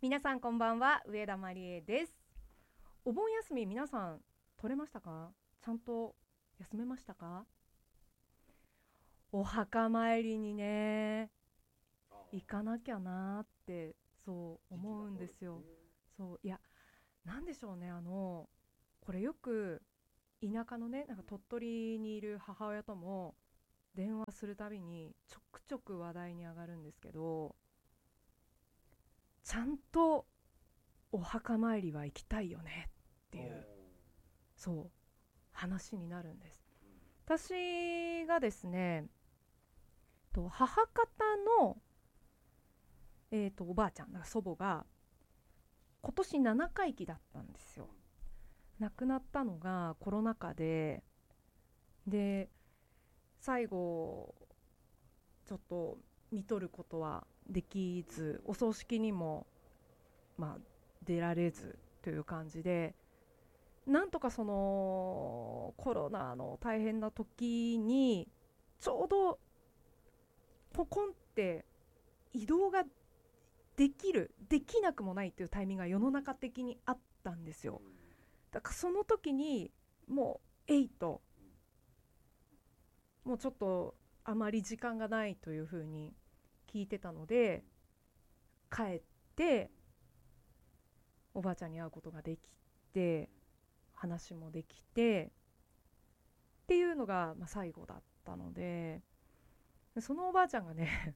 皆さんこんばんは、上田まりえです。お盆休み皆さん取れましたか？ちゃんと休めましたか？お墓参りにね、 ああ、 行かなきゃなってそう時期思うんがそうですね。 ですよ。そういや、なんでしょうね、これよく田舎のね、なんか鳥取にいる母親とも電話するたびにちょくちょく話題に上がるんですけど、ちゃんとお墓参りは行きたいよねっておいう、 お、 そう話になるんです。 うん、 私がですね、母方の、おばあちゃん、だから祖母が今年7回忌だったんですよ。 うん、 亡くなったのがコロナ禍で、最後ちょっと見とることはできうん、 ず、お葬式にも、まあ、出られずという感じで、なんとかそのコロナの大変な時にちょうどポコンって移動ができなくもないっていうタイミングが世の中的にあったんですよ。 うん、 だからその時にもう8、 うん、 もうちょっとあまり時間がないというふうに聞いてたので、帰っておばあちゃんに会うことができて、話もできてっていうのが、最後だったので、そのおばあちゃんがね、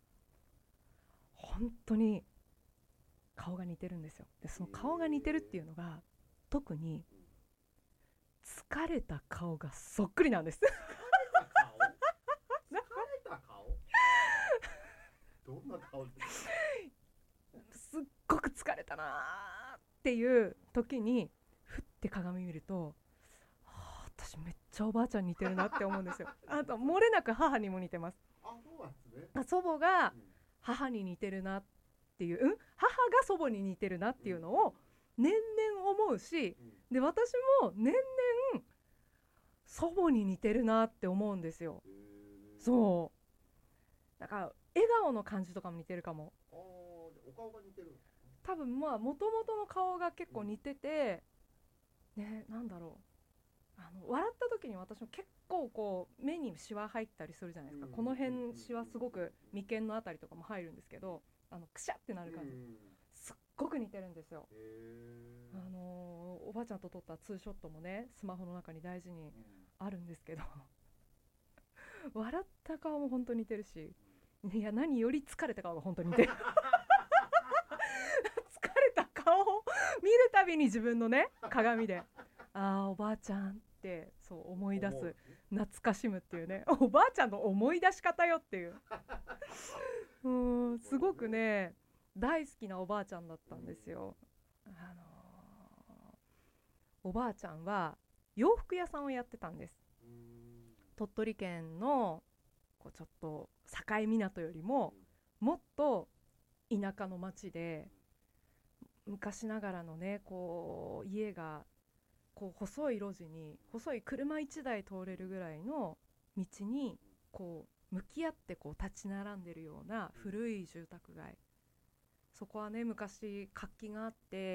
本当に顔が似てるんですよ。でその顔が似てるっていうのが、特にうん。 疲れた顔がそっくりなんです。 疲れた顔？疲れた顔？どんな顔ですか？ すっごく疲れたなーっていう時にふって鏡見ると、はあ、私めっちゃおばあちゃんに似てるなって思うんですよ。あと漏れなく母にも似てます。 あ、そうなんですね。 祖母がうん、 母に似てるなっていう、母が祖母に似てるなっうん、うん、 ていうのを年々思うし、 うん。 で私も年々祖母に似てるなって思うんですよ。 へえ。 そうだから笑顔の感じとかも似てるかも。 ああ、でお顔が似てるんですね。 多分もともとの顔が結うん、 構似てて、ね、なんだろう、笑った時に私も結構こう目にシワ入ったりするじゃないうん、うん、 ですか。このうん、うん、 辺シワすごく眉間のあたりとかも入るんですけど、くしゃってなうん、うる感じ、 ん。 すっごく似てるんですよ。 へえ。 おばあちゃんと撮ったツーショットもね、スマホの中に大事にうん、 あるんですけど、笑った顔も本当に似てるし、 うん。 いや何より疲れた顔が本当に似てる。疲れた顔を見るたびに自分のね鏡で、ああおばあちゃんってそう思い出す、 思うんですね。 懐かしむっていうね、おばあちゃんの思い出し方よっていう、 なるほすごくどね。 ね大好きなおばあちゃんだったんですうん、 よ。あのおばあちゃんは洋服屋さんをやってたんです。 うん、 鳥取県のこうちょっと境港よりもうん、 もっと田舎の町で、 うん、 昔ながらのねこう家がこう細い路地に細い車1台通れるぐらいの道にこう向き合ってこう立ち並んでるようなうん、 古い住宅街、そこはね昔活気があって、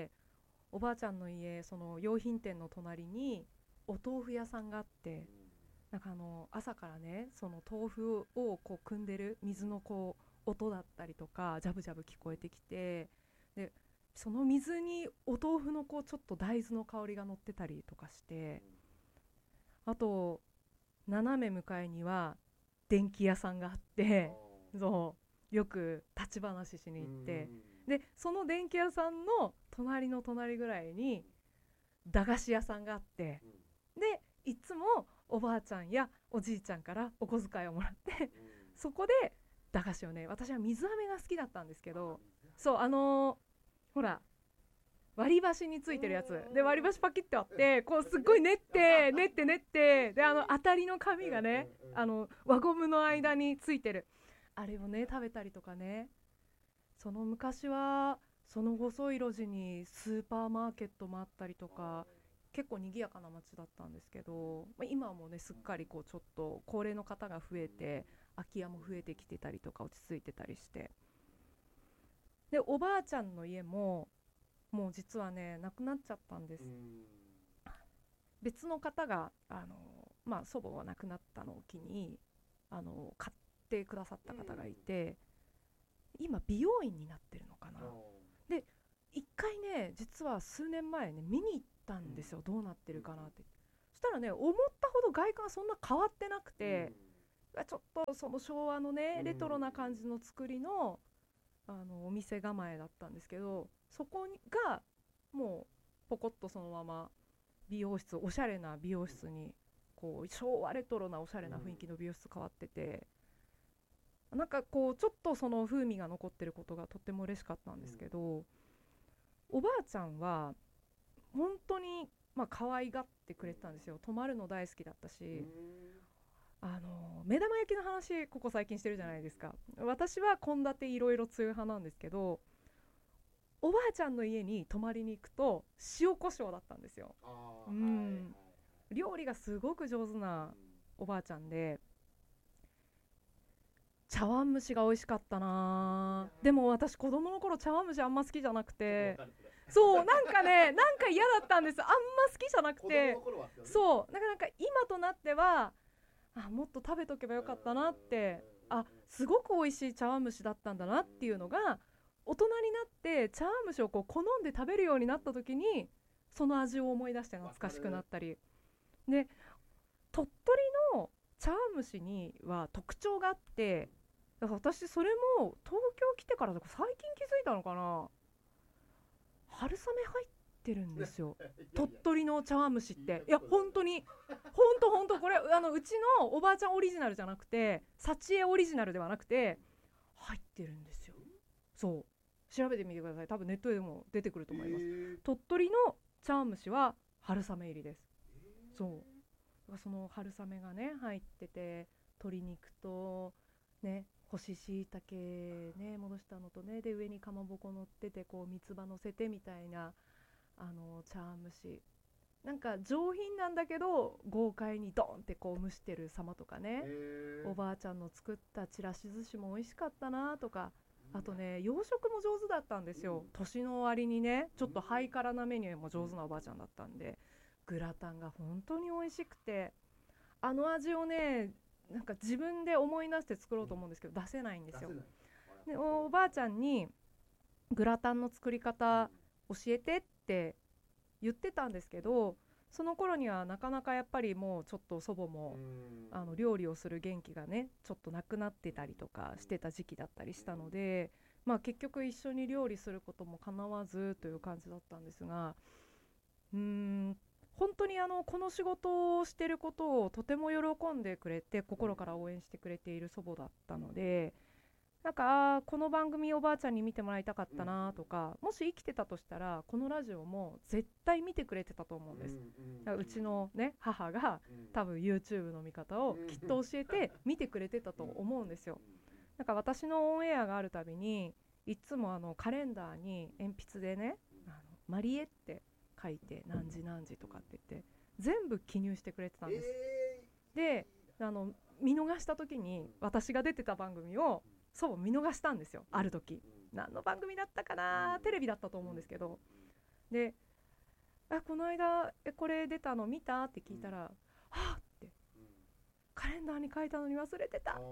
おばあちゃんの家その洋品店の隣にお豆腐屋さんがあって、 うん、 なんか朝からねその豆腐をこう汲んでる水のこう音だったりとかジャブジャブ聞こえてきて、でその水にお豆腐のこうちょっと大豆の香りが乗ってたりとかして、 うん。 あと斜め向かいには電気屋さんがあっあて、 あ。 そうよく立ち話しにうん、う行って、 ん、 でその電気屋さんの隣の隣ぐらいに駄菓子屋さんがあって、 うん、 でいつもおばあちゃんやおじいちゃんからお小遣いをもらってうん。 そこで駄菓子をね、私は水飴が好きだったんですけああ、 ど、 水飴。 そうほら割り箸につうん、 いてるやつうん、 で割り箸パキって割っうん。 てこうそれでね。 すっごい練ってで当たりの紙がね、 うん、うん、うん。 輪ゴムのうん。 間についてるあれをね食べたりとかね。その昔はその細い路地にスーパーマーケットもあったりとあか、結構賑やかな街だったんですけあ、うん、 ど、今はもうねすっかりこうちょっと高齢の方が増えて空き家も増えてきてたりとか落ち着いてたりして、 でおばあちゃんの家ももう実はね亡くなっちゃったんです。別の方が祖母が亡くなったのを機に買ってくださった方がいて、今美容院になってるのかな。で一回ね実は数年前ね見に行ったんですよ、どうなってるかなって。そしたらね思ったほど外観そんな変わってなくて、ちょっとその昭和のねレトロな感じの作りのお店構えだったんですけど、そこがもうポコッとそのまま美容室、おしゃれな美容室にこう昭和レトロなおしゃれな雰囲気の美容室変わってて、なんかこうちょっとその風味が残ってることがとっても嬉しかったんですけど、おばあちゃんは本当に可愛がってくれてたんですよ。泊まるの大好きだったし、目玉焼きの話ここ最近してるじゃないですか。私は献立いろいろ強い派なんですけど、おばあちゃんの家に泊まりに行くと塩コショウだったんですよ。料理がすごく上手なおばあちゃんで、茶碗蒸しが美味しかったな。でも私子供の頃茶碗蒸しあんま好きじゃなくて、そうなんかねなんか嫌だったんです。あんま好きじゃなくて、そうなんか今となってはもっと食べとけばよかったなって、すごく美味しい茶碗蒸しだったんだなっていうのが、大人になって茶碗蒸しをこう好んで食べるようになった時にその味を思い出して懐かしくなったりで、鳥取の茶碗蒸しには特徴があって、だから私それも東京来てから最近気づいたのかな、春雨入ってるんですよ鳥取の茶碗蒸しって。いや本当に本当これうちのおばあちゃんオリジナルじゃなくて、幸恵オリジナルではなくて入ってるんですよ。そう調べてみてください。多分ネットでも出てくると思います。鳥取の茶碗蒸しは春雨入りです。そうその春雨がね入ってて、鶏肉とね干し椎茸ね戻したのとね、で上にかまぼこ乗っててこう三つ葉乗せてみたいな茶碗蒸し、なんか上品なんだけど豪快にドンってこう蒸してる様とかね、おばあちゃんの作ったちらし寿司も美味しかったなとか、あとね洋食も上手だったんですよ。年の割にねちょっとハイカラなメニューも上手なおばあちゃんだったんで、グラタンが本当に美味しくて、味をねなんか自分で思い出して作ろうと思うんですけど出せないんですよ。でおばあちゃんにグラタンの作り方教えてって言ってたんですけど、その頃にはなかなかやっぱりもうちょっと祖母も料理をする元気がねちょっとなくなってたりとかしてた時期だったりしたので、結局一緒に料理することもかなわずという感じだったんですが、本当にこの仕事をしてることをとても喜んでくれて心から応援してくれている祖母だったので、なんかこの番組おばあちゃんに見てもらいたかったなとか、もし生きてたとしたらこのラジオも絶対見てくれてたと思うんです。だからうちのね母が多分 YouTube の見方をきっと教えて見てくれてたと思うんですよ。なんか私のオンエアがあるたびにいつもカレンダーに鉛筆でねマリエって書いて何時何時とかって言って全部記入してくれてたんです。で見逃した時に私が出てた番組をそう見逃したんですよ。ある時何の番組だったかな、テレビだったと思うんですけど、でこの間これ出たの見たって聞いたら、はっってカレンダーに書いたのに忘れてた、悔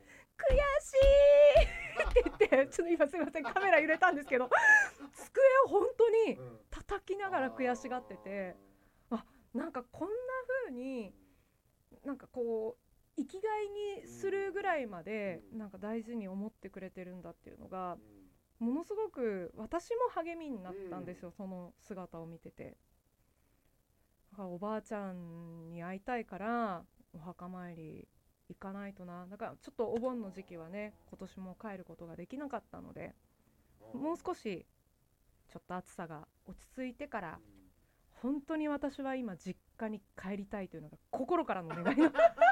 しいって言ってちょっと今すいませんカメラ揺れたんですけど机を本当に叩きながら悔しがってて、なんかこんな風になんかこう生きがいにするぐらいまでなんか大事に思ってくれてるんだっていうのがものすごく私も励みになったんですよ、その姿を見てて。だからおばあちゃんに会いたいからお墓参り行かないとな。だからちょっとお盆の時期はね今年も帰ることができなかったので、もう少しちょっと暑さが落ち着いてから本当に私は今実家に帰りたいというのが心からの願いの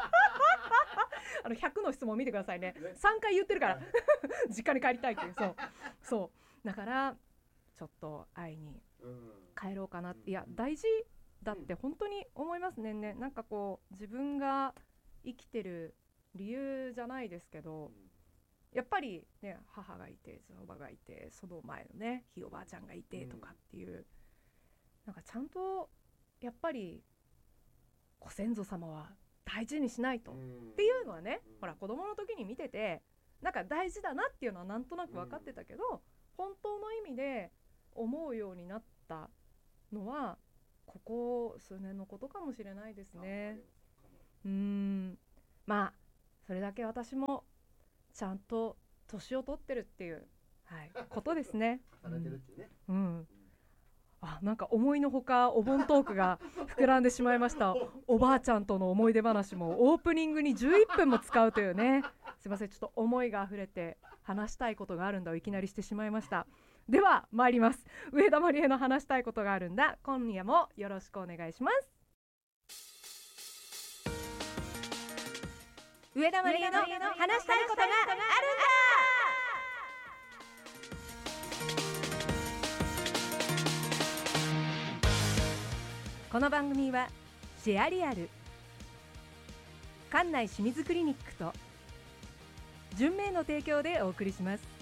100の質問見てくださいね。3回言ってるから実家に帰りたいっていう、そうだからちょっと会いに帰ろうかなって。いや大事だって本当に思いますね。なんかこう自分が生きてる理由じゃないですけど、 やっぱりね、母がいて祖母がいて、その前のねひいおばあちゃんがいてとかっていう、なんかちゃんとやっぱりご先祖様は大事にしないとっていうのはね、ほら子供の時に見ててなんか大事だなっていうのはなんとなく分かってたけど、本当の意味で思うようになったのはここ数年のことかもしれないですね。まあそれだけ私もちゃんと年を取ってるっていう、ことですね。なんか思いのほかお盆トークが膨らんでしまいました。おばあちゃんとの思い出話もオープニングに11分も使うというね、すいません、ちょっと思いがあふれて話したいことがあるんだをいきなりしてしまいました。では参ります。上田まりえの話したいことがあるんだ、今夜もよろしくお願いします。上田まりえの話したいことがあるんだ。この番組はシェアリアル、館内清水クリニックと純明の提供でお送りします。